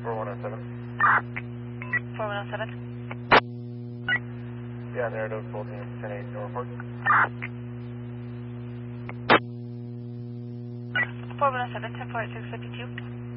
4107. 4107. Yeah, narrative bolting 10-8 Norfolk. 4107, 10-4 at 652.